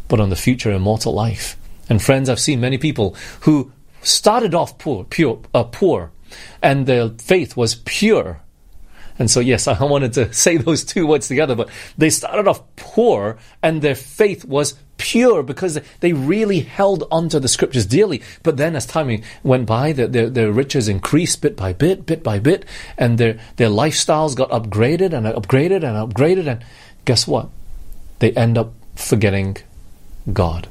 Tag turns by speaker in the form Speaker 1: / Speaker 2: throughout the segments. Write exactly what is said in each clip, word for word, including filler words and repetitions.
Speaker 1: but on the future immortal life. And friends, I've seen many people who started off poor, pure, uh, poor, and their faith was pure. And so, yes, I wanted to say those two words together, but they started off poor and their faith was pure because they really held onto the scriptures dearly. But then as time went by, their, their, their riches increased bit by bit, bit by bit, and their, their lifestyles got upgraded and upgraded and upgraded. And guess what? They end up forgetting God.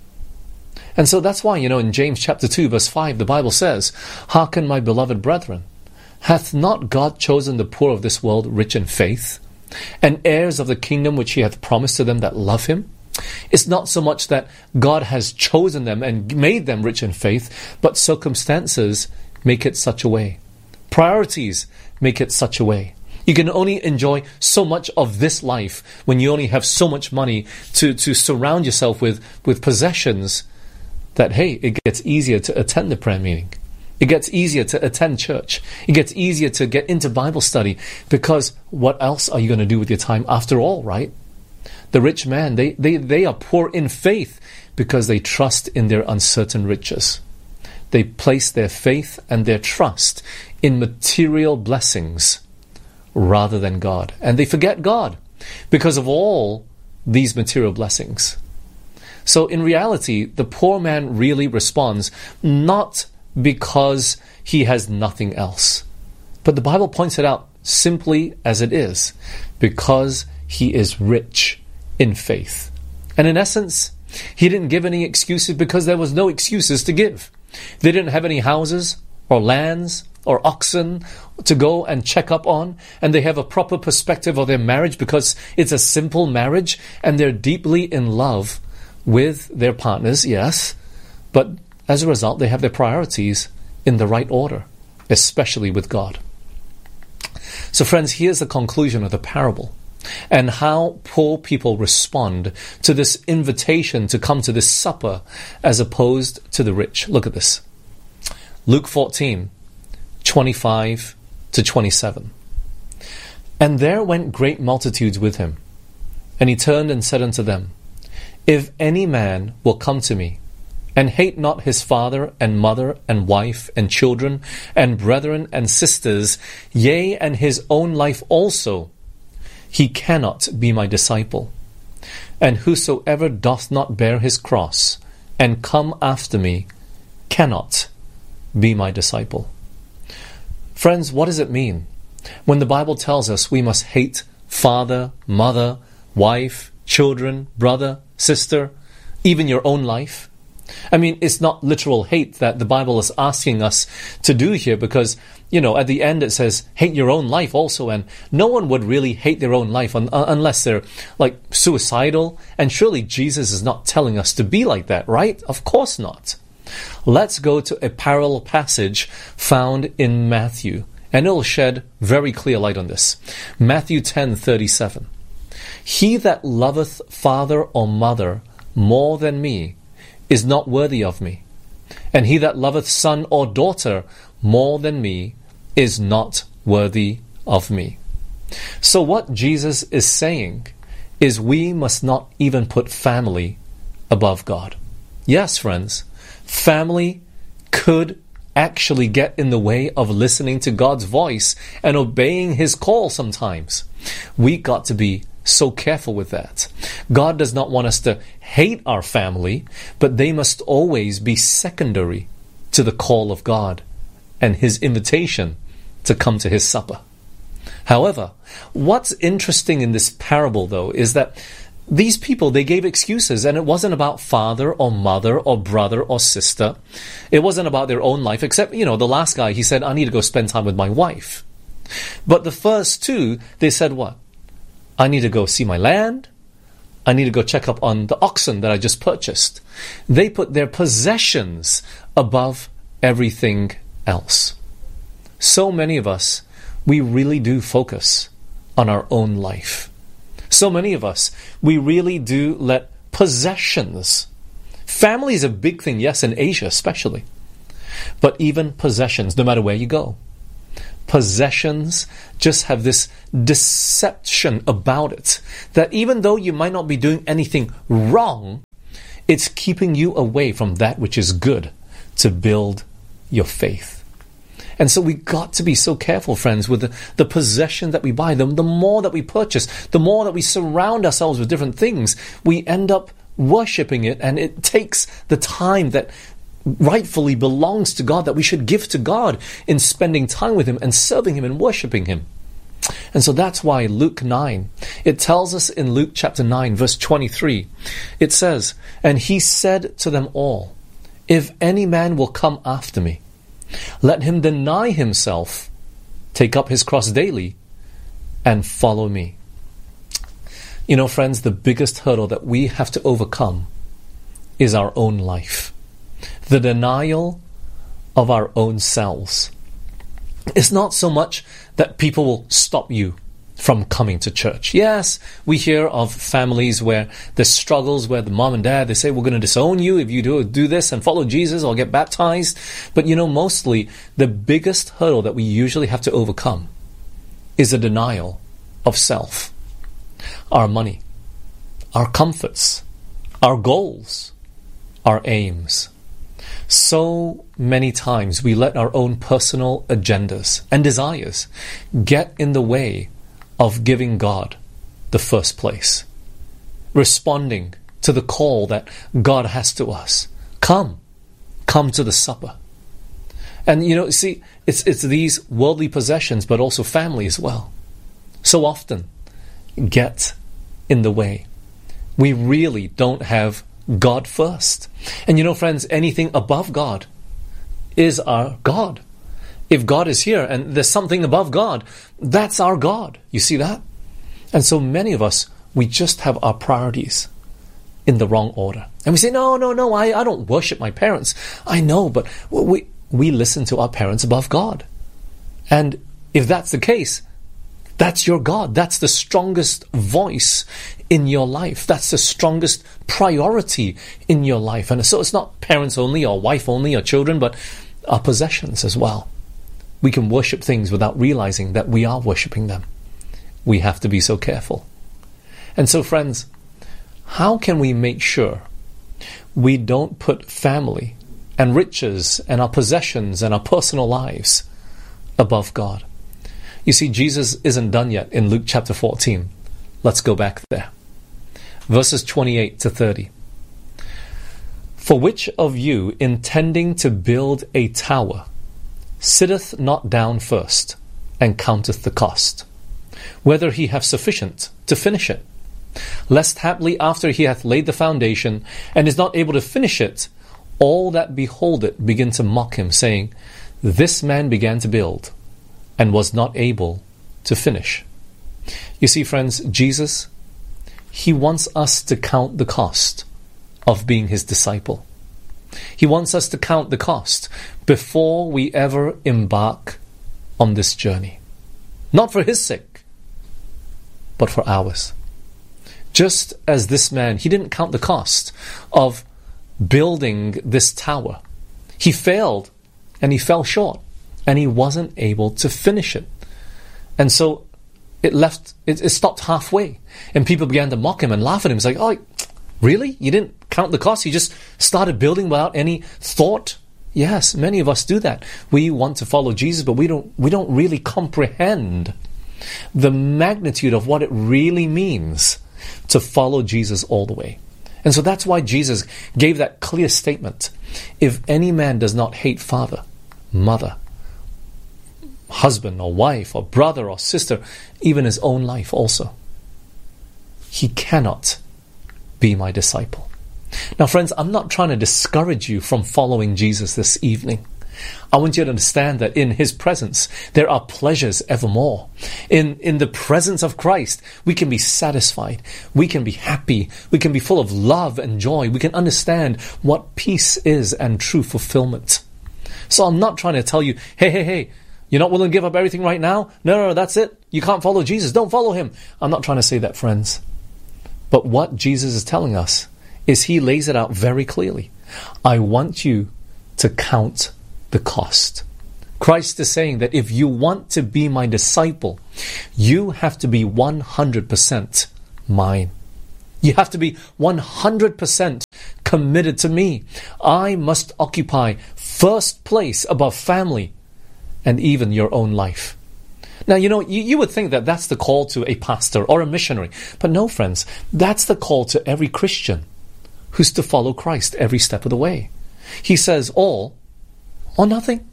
Speaker 1: And so that's why, you know, in James chapter two, verse five, the Bible says, "Hearken, my beloved brethren, hath not God chosen the poor of this world rich in faith, and heirs of the kingdom which he hath promised to them that love him?" It's not so much that God has chosen them and made them rich in faith, but circumstances make it such a way. Priorities make it such a way. You can only enjoy so much of this life when you only have so much money to, to surround yourself with, with possessions that, hey, it gets easier to attend the prayer meeting. It gets easier to attend church. It gets easier to get into Bible study because what else are you going to do with your time after all, right? The rich man, they, they, they are poor in faith because they trust in their uncertain riches. They place their faith and their trust in material blessings rather than God. And they forget God because of all these material blessings. So in reality, the poor man really responds not because he has nothing else, but the Bible points it out simply as it is, because he is rich in faith. And in essence, he didn't give any excuses because there was no excuses to give. They didn't have any houses or lands or oxen to go and check up on, and they have a proper perspective of their marriage because it's a simple marriage and they're deeply in love with their partners, yes, but as a result, they have their priorities in the right order, especially with God. So friends, here's the conclusion of the parable and how poor people respond to this invitation to come to this supper as opposed to the rich. Look at this. Luke fourteen, twenty-five to twenty-seven. "And there went great multitudes with him, and he turned and said unto them, If any man will come to me, and hate not his father and mother and wife and children and brethren and sisters, yea, and his own life also, he cannot be my disciple. And whosoever doth not bear his cross and come after me cannot be my disciple." Friends, what does it mean when the Bible tells us we must hate father, mother, wife, children, brother, sister, even your own life? I mean, it's not literal hate that the Bible is asking us to do here because, you know, at the end it says, hate your own life also, and no one would really hate their own life un- unless they're, like, suicidal, and surely Jesus is not telling us to be like that, right? Of course not. Let's go to a parallel passage found in Matthew, and it'll shed very clear light on this. Matthew ten thirty-seven. "He that loveth father or mother more than me is not worthy of me, and he that loveth son or daughter more than me is not worthy of me." So what Jesus is saying is we must not even put family above God. Yes, friends, family could actually get in the way of listening to God's voice and obeying his call sometimes. We got to be so careful with that. God does not want us to hate our family, but they must always be secondary to the call of God and his invitation to come to his supper. However, what's interesting in this parable, though, is that these people, they gave excuses, and it wasn't about father or mother or brother or sister. It wasn't about their own life, except, you know, the last guy, he said, I need to go spend time with my wife. But the first two, they said what? I need to go see my land. I need to go check up on the oxen that I just purchased. They put their possessions above everything else. So many of us, we really do focus on our own life. So many of us, we really do let possessions. Family is a big thing, yes, in Asia especially. But even possessions, no matter where you go. Possessions just have this deception about it, that even though you might not be doing anything wrong, It's keeping you away from that which is good to build your faith. And so we got to be so careful, friends, with the, the possession that we buy. The, the more that we purchase, the more that we surround ourselves with different things, we end up worshipping it, and it takes the time that rightfully belongs to God, that we should give to God in spending time with Him and serving Him and worshipping Him. And so that's why Luke nine, it tells us in Luke chapter nine, verse twenty-three, it says, "And He said to them all, if any man will come after me, let him deny himself, take up his cross daily, and follow me." You know, friends, the biggest hurdle that we have to overcome is our own life. The denial of our own selves. It's not so much that people will stop you from coming to church. Yes, we hear of families where there's struggles where the mom and dad, they say, we're going to disown you if you do, do this and follow Jesus or get baptized. But you know, mostly the biggest hurdle that we usually have to overcome is a denial of self. Our money, our comforts, our goals, our aims. So many times we let our own personal agendas and desires get in the way of giving God the first place, responding to the call that God has to us. Come, come to the supper. And you know, see, it's it's these worldly possessions, but also family as well, so often get in the way. We really don't have God first. And you know, friends, anything above God is our God. If God is here and there's something above God, that's our God. You see that? And so many of us, we just have our priorities in the wrong order. And we say, no, no, no, I, I don't worship my parents. I know, but we, we listen to our parents above God. And if that's the case, that's your God. That's the strongest voice in your life. That's the strongest priority in your life. And so it's not parents only or wife only or children, but our possessions as well. We can worship things without realizing that we are worshiping them. We have to be so careful. And so, friends, how can we make sure we don't put family and riches and our possessions and our personal lives above God? You see, Jesus isn't done yet in Luke chapter fourteen. Let's go back there. Verses twenty-eight to thirty. "For which of you, intending to build a tower, sitteth not down first, and counteth the cost, whether he have sufficient to finish it? Lest haply after he hath laid the foundation, and is not able to finish it, all that behold it begin to mock him, saying, This man began to build, and was not able to finish." You see, friends, Jesus, He wants us to count the cost of being His disciple. He wants us to count the cost before we ever embark on this journey. Not for His sake, but for ours. Just as this man, he didn't count the cost of building this tower. He failed and he fell short and he wasn't able to finish it. And so it left, it, it stopped halfway. And people began to mock him and laugh at him. It's like, oh, really? You didn't count the cost? You just started building without any thought? Yes, many of us do that. We want to follow Jesus, but we don't we don't really comprehend the magnitude of what it really means to follow Jesus all the way. And so that's why Jesus gave that clear statement. If any man does not hate father, mother, husband or wife or brother or sister, even his own life also, he cannot be my disciple. Now, friends, I'm not trying to discourage you from following Jesus this evening. I want you to understand that in His presence, there are pleasures evermore. In, in the presence of Christ, we can be satisfied. We can be happy. We can be full of love and joy. We can understand what peace is and true fulfillment. So I'm not trying to tell you, hey, hey, hey, you're not willing to give up everything right now? No, no, no, that's it. You can't follow Jesus. Don't follow Him. I'm not trying to say that, friends. But what Jesus is telling us is He lays it out very clearly. I want you to count the cost. Christ is saying that if you want to be my disciple, you have to be one hundred percent mine. You have to be one hundred percent committed committed to me. I must occupy first place above family and even your own life. Now, you know, you, you would think that that's the call to a pastor or a missionary. But no, friends, that's the call to every Christian who's to follow Christ every step of the way. He says all or nothing.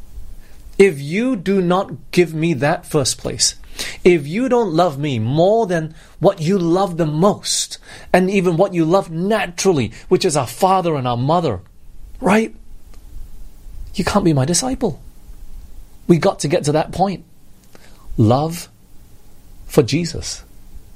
Speaker 1: If you do not give me that first place, if you don't love me more than what you love the most, and even what you love naturally, which is our father and our mother, right? You can't be my disciple. We got to get to that point. Love for Jesus.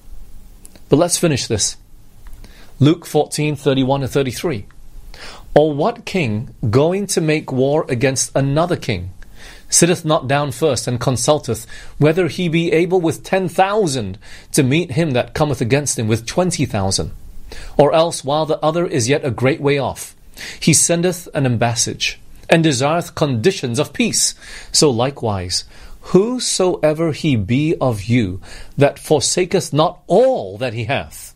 Speaker 1: But let's finish this. Luke fourteen, thirty-one and thirty-three. Or what king, going to make war against another king, sitteth not down first and consulteth whether he be able with ten thousand to meet him that cometh against him with twenty thousand? Or else, while the other is yet a great way off, he sendeth an ambassage, and desireth conditions of peace. So likewise, whosoever he be of you that forsaketh not all that he hath,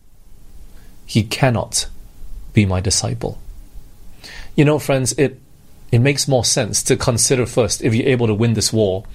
Speaker 1: he cannot be my disciple. You know, friends, it it makes more sense to consider first if you're able to win this war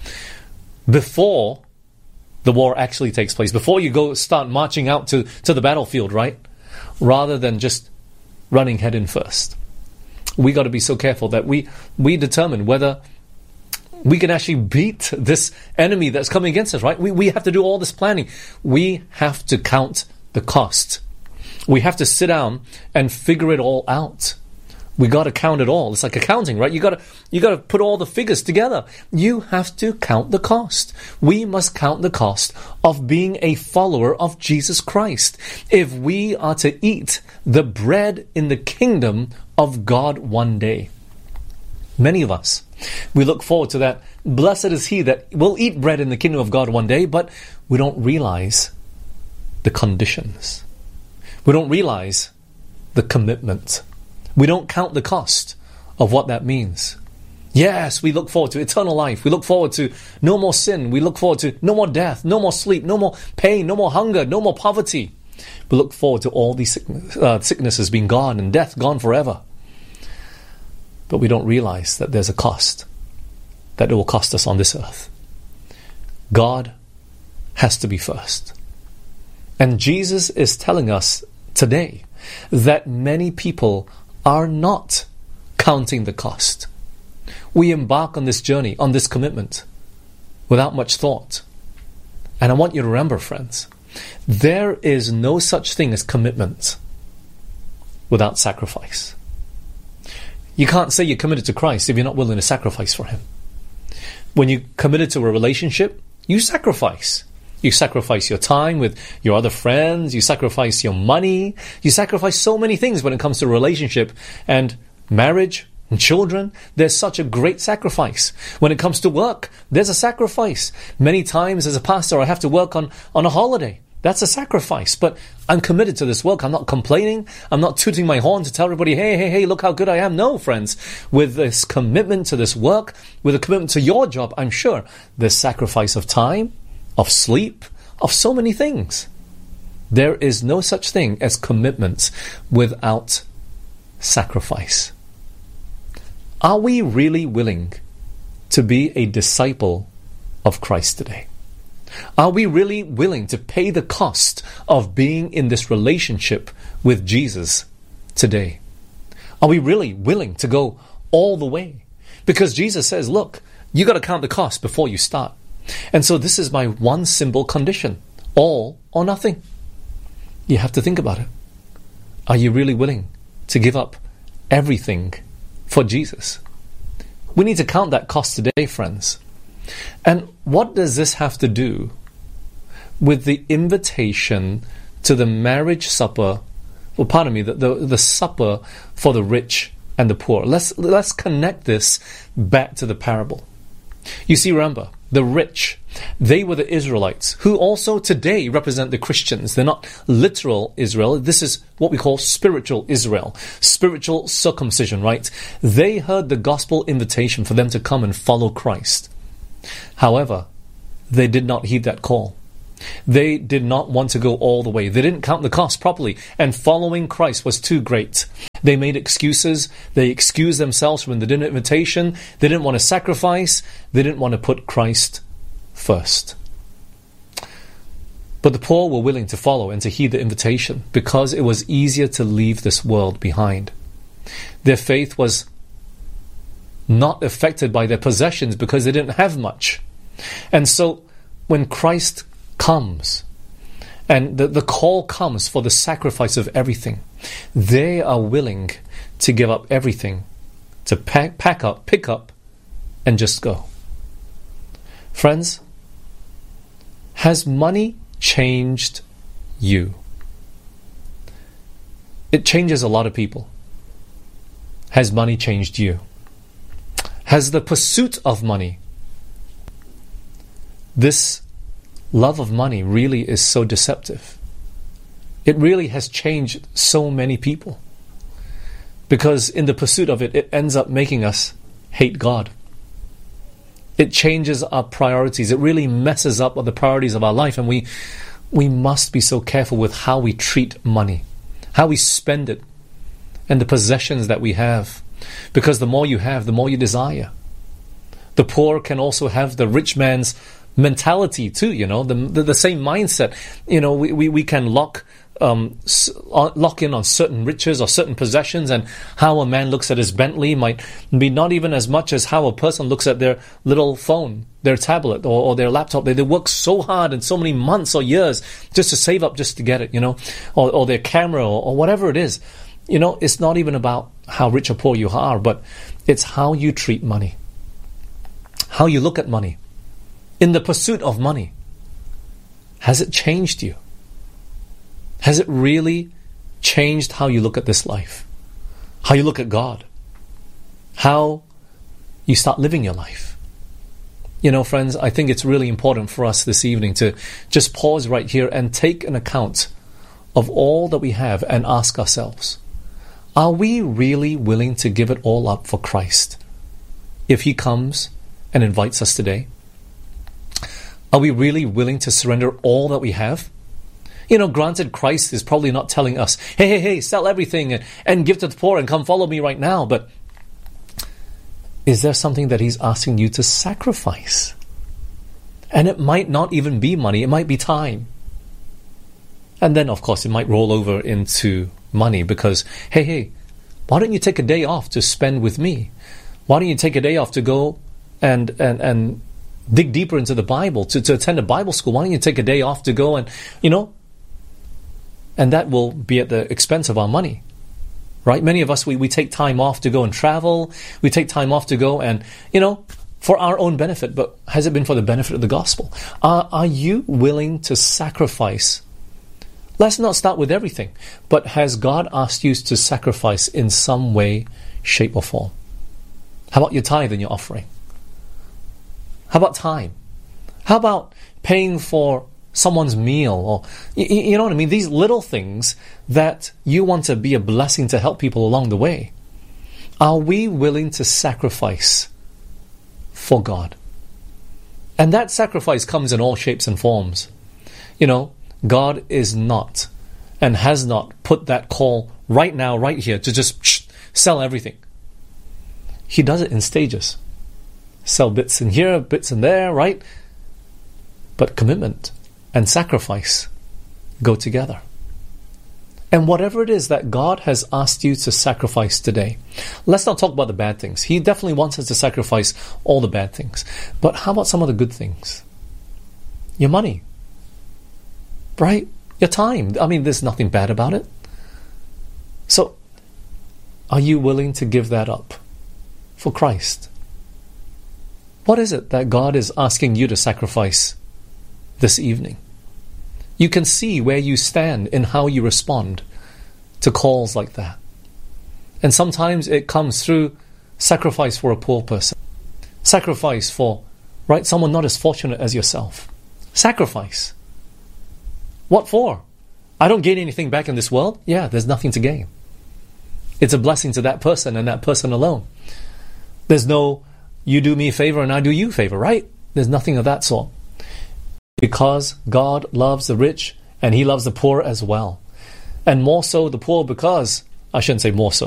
Speaker 1: before the war actually takes place, before you go start marching out to, to the battlefield, right? Rather than just running head in first. We got to be so careful that we, we determine whether we can actually beat this enemy that's coming against us, right? We, we have to do all this planning. We have to count the cost. We have to sit down and figure it all out. We got to count it all. It's like accounting, right? You got to you got to put all the figures together. You have to count the cost. We must count the cost of being a follower of Jesus Christ if we are to eat the bread in the kingdom of God one day. Many of us, we look forward to that. Blessed is he that will eat bread in the kingdom of God one day, but we don't realize the conditions. We don't realize the commitment. We don't count the cost of what that means. Yes, we look forward to eternal life. We look forward to no more sin. We look forward to no more death, no more sleep, no more pain, no more hunger, no more poverty. We look forward to all these sickness, uh, sicknesses being gone and death gone forever. But we don't realize that there's a cost that it will cost us on this earth. God has to be first. And Jesus is telling us today that many people are not counting the cost. We embark on this journey, on this commitment, without much thought. And I want you to remember, friends, there is no such thing as commitment without sacrifice. You can't say you're committed to Christ if you're not willing to sacrifice for Him. When you're committed to a relationship, you sacrifice. You sacrifice your time with your other friends. You sacrifice your money. You sacrifice so many things when it comes to a relationship and marriage and children. There's such a great sacrifice. When it comes to work, there's a sacrifice. Many times as a pastor, I have to work on, on a holiday. That's a sacrifice. But I'm committed to this work. I'm not complaining. I'm not tooting my horn to tell everybody, hey, hey, hey, look how good I am. No, friends. With this commitment to this work, with a commitment to your job, I'm sure there's sacrifice of time, of sleep, of so many things. There is no such thing as commitment without sacrifice. Are we really willing to be a disciple of Christ today? Are we really willing to pay the cost of being in this relationship with Jesus today? Are we really willing to go all the way? Because Jesus says, look, you got to count the cost before you start. And so this is my one simple condition, all or nothing. You have to think about it. Are you really willing to give up everything for Jesus? We need to count that cost today, friends. And what does this have to do with the invitation to the marriage supper, well, pardon me, the, the, the supper for the rich and the poor? Let's, let's connect this back to the parable. You see, remember, the rich, they were the Israelites, who also today represent the Christians. They're not literal Israel. This is what we call spiritual Israel, spiritual circumcision, right? They heard the gospel invitation for them to come and follow Christ. However, they did not heed that call. They did not want to go all the way. They didn't count the cost properly, and following Christ was too great. They made excuses. They excused themselves from the dinner invitation. They didn't want to sacrifice. They didn't want to put Christ first. But the poor were willing to follow and to heed the invitation because it was easier to leave this world behind. Their faith was not affected by their possessions because they didn't have much. And so when Christ comes and the, the call comes for the sacrifice of everything, they are willing to give up everything, to pack, pack up, pick up, and just go. Friends, has money changed you? It changes a lot of people. Has money changed you? Has the pursuit of money, this love of money, really is so deceptive? It really has changed so many people. Because in the pursuit of it, it ends up making us hate God. It changes our priorities. It really messes up the priorities of our life. And we, we must be so careful with how we treat money, how we spend it, and the possessions that we have. Because the more you have, the more you desire. The poor can also have the rich man's mentality too, you know, the the, the same mindset. You know, we, we, we can lock um, lock in on certain riches or certain possessions, and how a man looks at his Bentley might be not even as much as how a person looks at their little phone, their tablet, or, or their laptop. They, they work so hard in so many months or years just to save up just to get it, you know, or, or their camera or, or whatever it is. You know, it's not even about how rich or poor you are, but it's how you treat money, how you look at money. In the pursuit of money, has it changed you? Has it really changed how you look at this life? How you look at God? How you start living your life? You know, friends, I think it's really important for us this evening to just pause right here and take an account of all that we have and ask ourselves, are we really willing to give it all up for Christ if He comes and invites us today? Are we really willing to surrender all that we have? You know, granted, Christ is probably not telling us, hey, hey, hey, sell everything and, and give to the poor and come follow me right now. But is there something that He's asking you to sacrifice? And it might not even be money. It might be time. And then, of course, it might roll over into money because, hey, hey, why don't you take a day off to spend with me? Why don't you take a day off to go and and, and dig deeper into the Bible, to, to attend a Bible school? Why don't you take a day off to go and, you know, and that will be at the expense of our money, right? Many of us, we, we take time off to go and travel. We take time off to go and, you know, for our own benefit, but has it been for the benefit of the gospel? Are, are you willing to sacrifice? Let's not start with everything, but has God asked you to sacrifice in some way, shape or form? How about your tithe and your offering? How about time? How about paying for someone's meal? Or you, you know what I mean? These little things that you want to be a blessing to help people along the way. Are we willing to sacrifice for God? And that sacrifice comes in all shapes and forms. You know, God is not and has not put that call right now, right here, to just psh, sell everything. He does it in stages. Sell bits in here, bits in there, right? But commitment and sacrifice go together. And whatever it is that God has asked you to sacrifice today, let's not talk about the bad things. He definitely wants us to sacrifice all the bad things. But how about some of the good things? Your money, right? Your time. I mean, there's nothing bad about it. So, are you willing to give that up for Christ? What is it that God is asking you to sacrifice this evening? You can see where you stand in how you respond to calls like that. And sometimes it comes through sacrifice for a poor person. Sacrifice for, right, someone not as fortunate as yourself. Sacrifice. What for? I don't gain anything back in this world? Yeah, there's nothing to gain. It's a blessing to that person and that person alone. There's no, you do me a favor and I do you a favor, right? There's nothing of that sort. Because God loves the rich and He loves the poor as well. And more so the poor because, I shouldn't say more so,